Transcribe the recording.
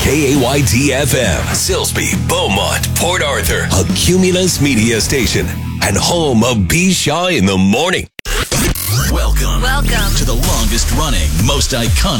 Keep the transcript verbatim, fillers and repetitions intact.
K A Y T F M, Silsbee, Beaumont, Port Arthur, a Cumulus media station, and home of B. Shaw in the Morning. Welcome. Welcome to the longest running, most iconic